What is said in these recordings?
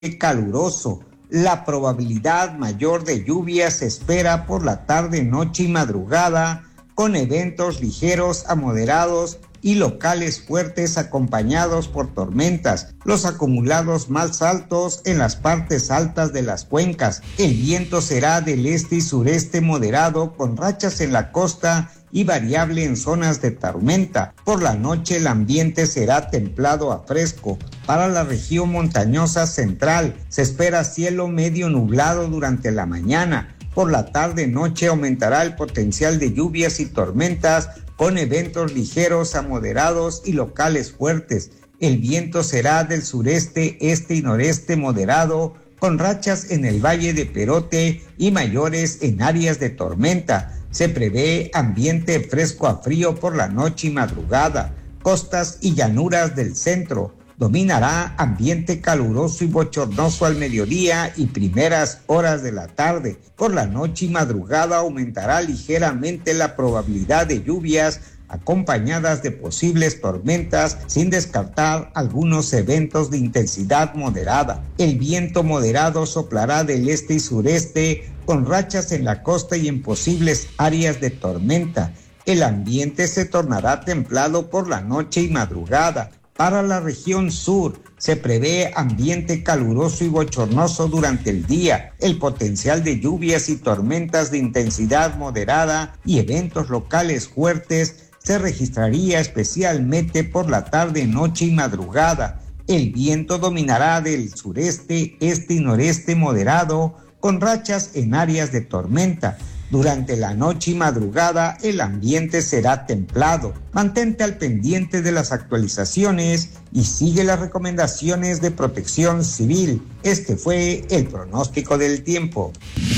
caluroso. La probabilidad mayor de lluvia se espera por la tarde, noche y madrugada, con eventos ligeros a moderados y locales fuertes acompañados por tormentas. Los acumulados más altos en las partes altas de las cuencas. El viento será del este y sureste moderado, con rachas en la costa y variable en zonas de tormenta. Por la noche el ambiente será templado a fresco. Para la región montañosa central se espera cielo medio nublado durante la mañana. Por la tarde-noche aumentará el potencial de lluvias y tormentas, con eventos ligeros a moderados y locales fuertes. El viento será del sureste, este y noreste moderado, con rachas en el Valle de Perote y mayores en áreas de tormenta. Se prevé ambiente fresco a frío por la noche y madrugada. Costas y llanuras del centro. Dominará ambiente caluroso y bochornoso al mediodía y primeras horas de la tarde. Por la noche y madrugada aumentará ligeramente la probabilidad de lluvias acompañadas de posibles tormentas, sin descartar algunos eventos de intensidad moderada. El viento moderado soplará del este y sureste, con rachas en la costa y en posibles áreas de tormenta. El ambiente se tornará templado por la noche y madrugada. Para la región sur se prevé ambiente caluroso y bochornoso durante el día. El potencial de lluvias y tormentas de intensidad moderada y eventos locales fuertes se registraría especialmente por la tarde, noche y madrugada. El viento dominará del sureste, este y noreste moderado, con rachas en áreas de tormenta. Durante la noche y madrugada el ambiente será templado. Mantente al pendiente de las actualizaciones y sigue las recomendaciones de Protección Civil. Este fue el pronóstico del tiempo.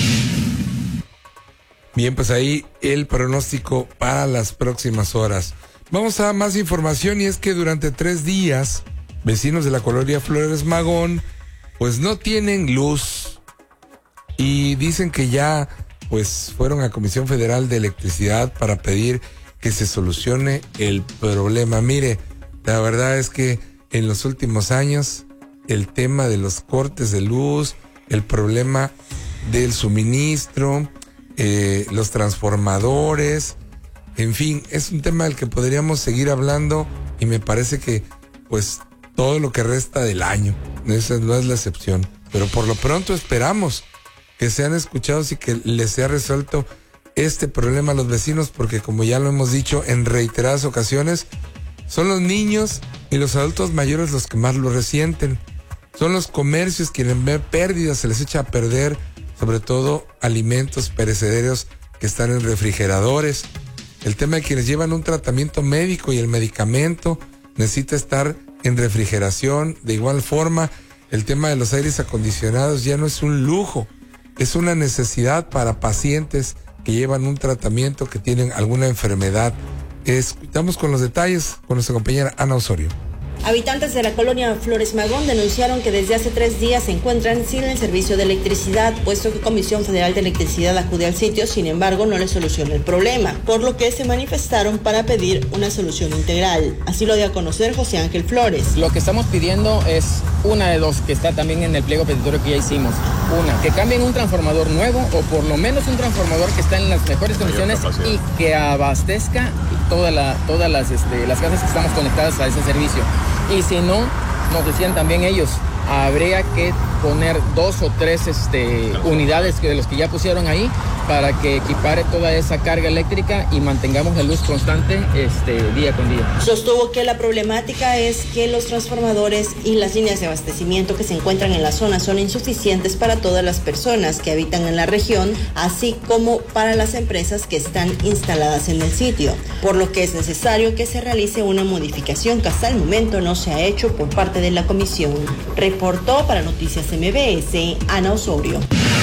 Bien, pues ahí el pronóstico para las próximas horas. Vamos a más información, y es que durante 3 días, vecinos de la colonia Flores Magón, pues no tienen luz. Y dicen que ya pues fueron a Comisión Federal de Electricidad para pedir que se solucione el problema. Mire, la verdad es que en los últimos años el tema de los cortes de luz, el problema del suministro, los transformadores, en fin, es un tema del que podríamos seguir hablando, y me parece que pues todo lo que resta del año, esa no es la excepción, pero por lo pronto esperamos que sean escuchados y que les sea resuelto este problema a los vecinos, porque como ya lo hemos dicho en reiteradas ocasiones, son los niños y los adultos mayores los que más lo resienten. Son los comercios quienes ven pérdidas, se les echa a perder, sobre todo alimentos perecederos que están en refrigeradores. El tema de quienes llevan un tratamiento médico y el medicamento necesita estar en refrigeración. De igual forma, el tema de los aires acondicionados ya no es un lujo, es una necesidad para pacientes que llevan un tratamiento, que tienen alguna enfermedad. Estamos con los detalles con nuestra compañera Ana Osorio. Habitantes de la colonia Flores Magón denunciaron que desde hace 3 días se encuentran sin el servicio de electricidad, puesto que Comisión Federal de Electricidad acude al sitio, sin embargo no les soluciona el problema, por lo que se manifestaron para pedir una solución integral. Así lo dio a conocer José Ángel Flores. Lo que estamos pidiendo es una de dos, que está también en el pliego petitorio que ya hicimos. Una, que cambien un transformador nuevo, o por lo menos un transformador que está en las mejores condiciones y que abastezca todas las casas que estamos conectadas a ese servicio. Y si no, nos decían también ellos, habría que poner 2 o 3 unidades de los que ya pusieron ahí, para que equipare toda esa carga eléctrica y mantengamos la luz constante día con día. Sostuvo que la problemática es que los transformadores y las líneas de abastecimiento que se encuentran en la zona son insuficientes para todas las personas que habitan en la región, así como para las empresas que están instaladas en el sitio, por lo que es necesario que se realice una modificación que hasta el momento no se ha hecho por parte de la comisión. Reportó para Noticias MBS, Ana Osorio.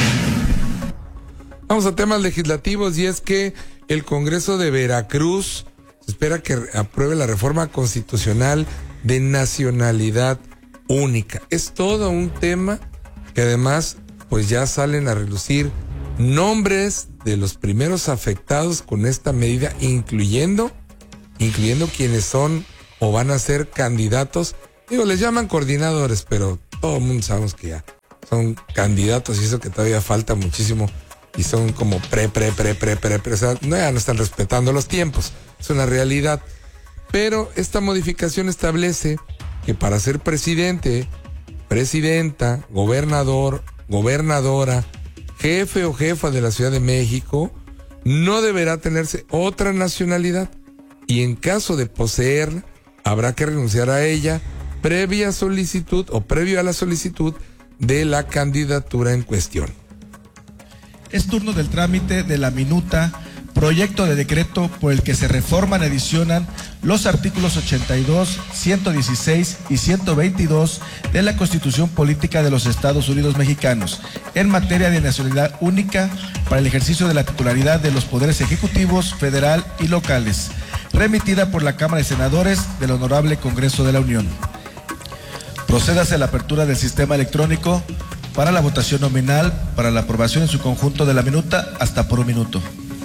Vamos a temas legislativos, y es que el Congreso de Veracruz se espera que apruebe la reforma constitucional de nacionalidad única. Es todo un tema que además pues ya salen a relucir nombres de los primeros afectados con esta medida, incluyendo quienes son o van a ser candidatos. Les llaman coordinadores, pero todo el mundo sabemos que ya son candidatos y eso que todavía falta muchísimo y son como o sea, ya no están respetando los tiempos, es una realidad. Pero esta modificación establece que para ser presidente, presidenta, gobernador, gobernadora, jefe o jefa de la Ciudad de México, no deberá tenerse otra nacionalidad y en caso de poseerla, habrá que renunciar a ella previa solicitud o previo a la solicitud de la candidatura en cuestión. Es turno del trámite de la minuta, proyecto de decreto por el que se reforman y adicionan los artículos 82, 116 y 122 de la Constitución Política de los Estados Unidos Mexicanos en materia de nacionalidad única para el ejercicio de la titularidad de los poderes ejecutivos, federal y locales, remitida por la Cámara de Senadores del Honorable Congreso de la Unión. Procédase a la apertura del sistema electrónico para la votación nominal para la aprobación en su conjunto de la minuta hasta por un minuto.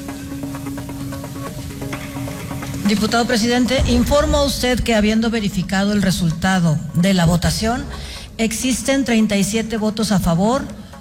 Diputado presidente, informa usted que habiendo verificado el resultado de la votación, existen 37 votos a favor.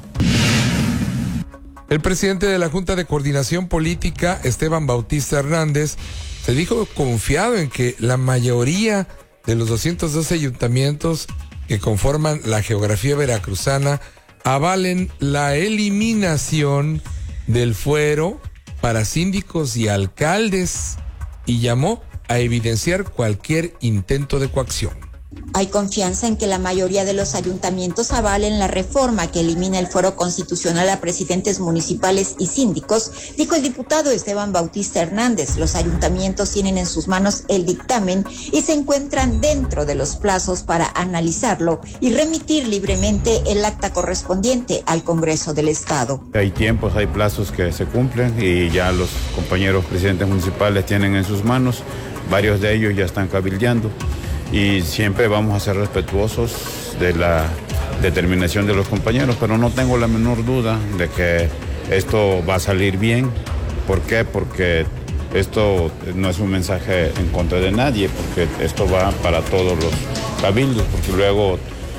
El presidente de la Junta de Coordinación Política, Esteban Bautista Hernández, se dijo confiado en que la mayoría de los 212 ayuntamientos que conforman la geografía veracruzana avalen la eliminación del fuero para síndicos y alcaldes y llamó a evidenciar cualquier intento de coacción. Hay confianza en que la mayoría de los ayuntamientos avalen la reforma que elimina el fuero constitucional a presidentes municipales y síndicos, dijo el diputado Esteban Bautista Hernández. Los ayuntamientos tienen en sus manos el dictamen y se encuentran dentro de los plazos para analizarlo y remitir libremente el acta correspondiente al Congreso del Estado. Hay tiempos, hay plazos que se cumplen y ya los compañeros presidentes municipales tienen en sus manos, varios de ellos ya están cabildeando. Y siempre vamos a ser respetuosos de la determinación de los compañeros, pero no tengo la menor duda de que esto va a salir bien. ¿Por qué? Porque esto no es un mensaje en contra de nadie, porque esto va para todos los cabildos, porque luego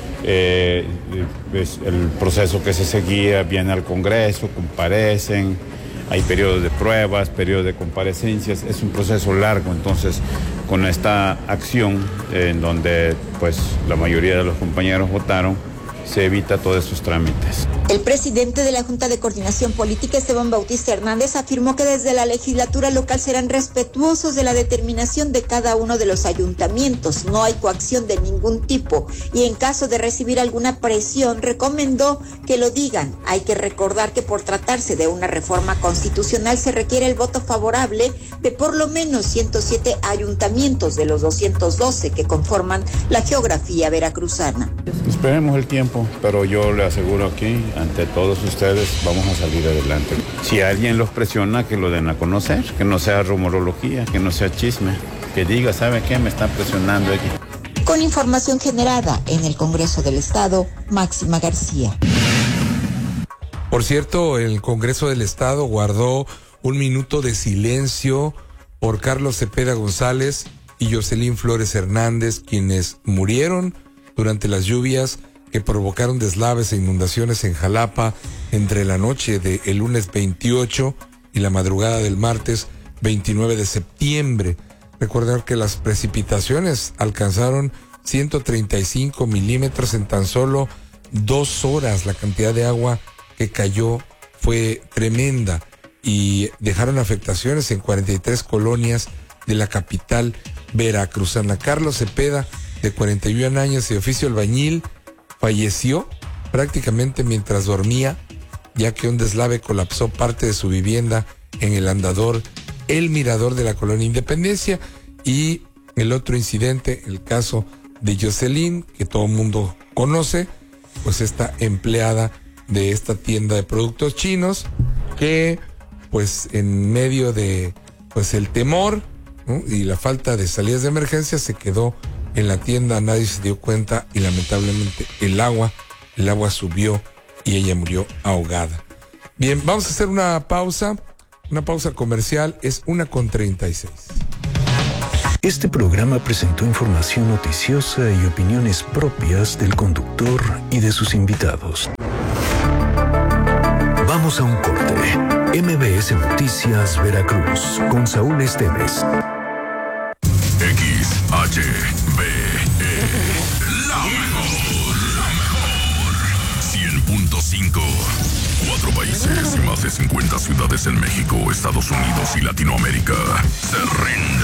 el proceso que se seguía viene al Congreso, comparecen, hay periodos de pruebas, periodos de comparecencias, es un proceso largo. Entonces, con esta acción en donde pues la mayoría de los compañeros votaron, se evita todos esos trámites. El presidente de la Junta de Coordinación Política, Esteban Bautista Hernández, afirmó que desde la legislatura local serán respetuosos de la determinación de cada uno de los ayuntamientos. No hay coacción de ningún tipo y en caso de recibir alguna presión, recomendó que lo digan. Hay que recordar que por tratarse de una reforma constitucional se requiere el voto favorable de por lo menos 107 ayuntamientos de los 212 que conforman la geografía veracruzana. Esperemos el tiempo, pero yo le aseguro aquí, ante todos ustedes, vamos a salir adelante. Si alguien los presiona, que lo den a conocer, que no sea rumorología, que no sea chisme, que diga, ¿sabe qué? Me están presionando aquí. Con información generada en el Congreso del Estado, Máxima García. Por cierto, el Congreso del Estado guardó un minuto de silencio por Carlos Cepeda González y Jocelyn Flores Hernández, quienes murieron durante las lluvias que provocaron deslaves e inundaciones en Jalapa entre la noche del lunes 28 y la madrugada del martes 29 de septiembre. Recordar que las precipitaciones alcanzaron 135 milímetros en tan solo 2 horas. La cantidad de agua que cayó fue tremenda y dejaron afectaciones en 43 colonias de la capital veracruzana. Carlos Cepeda, de 41 años y de oficio albañil, falleció prácticamente mientras dormía, ya que un deslave colapsó parte de su vivienda en el andador El Mirador de la Colonia Independencia. Y el otro incidente, el caso de Jocelyn, que todo el mundo conoce, pues esta empleada de esta tienda de productos chinos, que pues en medio de pues el temor, ¿no?, y la falta de salidas de emergencia, se quedó en la tienda, nadie se dio cuenta y lamentablemente el agua subió y ella murió ahogada. Bien, vamos a hacer una pausa comercial, es 1:36. Este programa presentó información noticiosa y opiniones propias del conductor y de sus invitados. Vamos a un corte. MBS Noticias Veracruz, con Saúl Esteves. XHBE, la mejor. 100.5. 4 países y más de 50 ciudades en México, Estados Unidos y Latinoamérica se rinden.